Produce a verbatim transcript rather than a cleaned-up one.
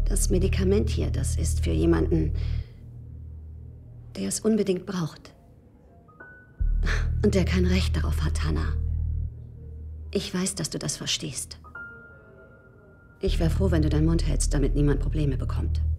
Das Medikament hier, das ist für jemanden, der es unbedingt braucht. Und der kein Recht darauf hat, Hannah. Ich weiß, dass du das verstehst. Ich wäre froh, wenn du deinen Mund hältst, damit niemand Probleme bekommt.